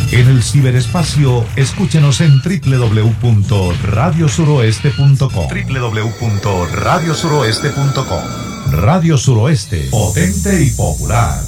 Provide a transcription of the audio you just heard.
En el ciberespacio, escúchenos en www.radiosuroeste.com. www.radiosuroeste.com. Radio Suroeste, potente y popular.